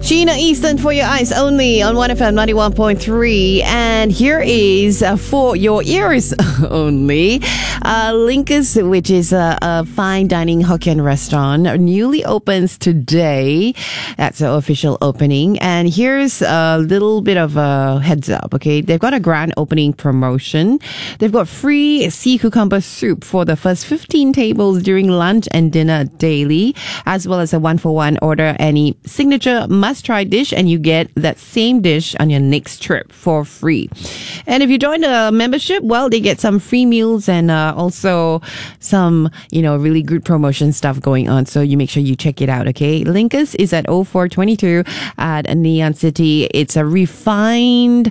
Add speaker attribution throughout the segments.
Speaker 1: Sheena Easton for your eyes only on 1FM 91.3. And here is for your ears only. Linkers, which is a fine dining Hokkien restaurant, newly opens today. That's the official opening. And here's a little bit of a heads up, okay? They've got a grand opening promotion. They've got free sea cucumber soup for the first 15 tables during lunch and dinner daily, as well as a 1-for-1 order any signature must-try dish, and you get that same dish on your next trip for free. And if you join the membership, well, they get some free meals and also some, really good promotion stuff going on. So you make sure you check it out, okay? Linkers is at 0422 at Ngee Ann City. It's a refined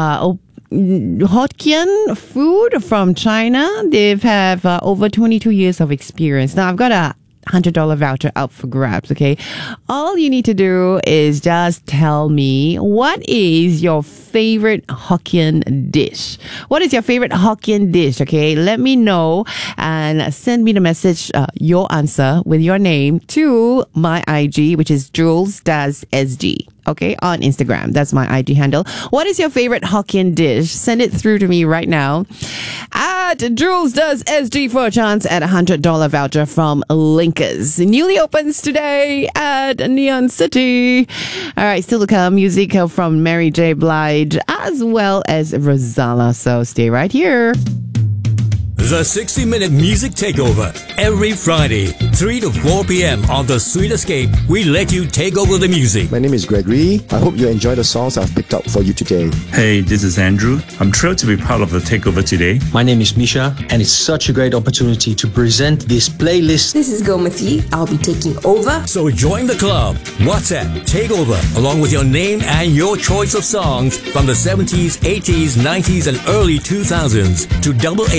Speaker 1: Hokkien food from China. They have over 22 years of experience. Now, I've got a $100 voucher up for grabs, okay? All you need to do is just tell me, what is your favorite Hokkien dish? What is your favorite Hokkien dish, okay? Let me know and send me the message, your answer with your name to my IG, which is Jules Does SG. Okay, on Instagram. That's my IG handle. What is your favorite Hokkien dish? Send it through to me right now at Jules Does SG for a chance at a $100 voucher from Linkers. Newly opens today at Ngee Ann City. All right, still to come, music from Mary J. Blige as well as Rosala. So stay right here.
Speaker 2: The 60-minute music takeover. Every Friday, 3 to 4 p.m. on The Sweet Escape, we let you take over the music.
Speaker 3: My name is Gregory. I hope you enjoy the songs I've picked out for you today.
Speaker 4: Hey, this is Andrew. I'm thrilled to be part of the takeover today.
Speaker 5: My name is Misha, and it's such a great opportunity to present this playlist.
Speaker 6: This is Gomati. I'll be taking over.
Speaker 2: So join the club. WhatsApp Takeover, along with your name and your choice of songs from the 70s, 80s, 90s, and early 2000s to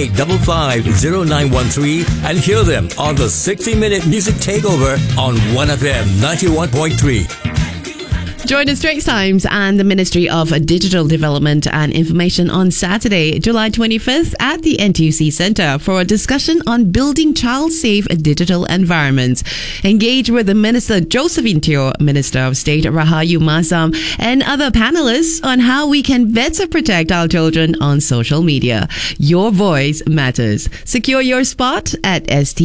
Speaker 2: 88550913 and hear them on the 60-minute music takeover on 1FM 91.3.
Speaker 1: Join the Straits Times and the Ministry of Digital Development and Information on Saturday, July 25th at the NTUC Centre for a discussion on building child-safe digital environments. Engage with the Minister Josephine Teo, Minister of State Rahayu Masam, and other panelists on how we can better protect our children on social media. Your voice matters. Secure your spot at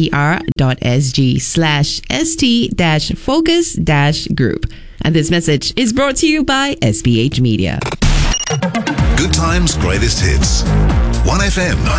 Speaker 1: str.sg/st-focus-group. And this message is brought to you by SPH Media.
Speaker 7: Good times, greatest hits. 1FM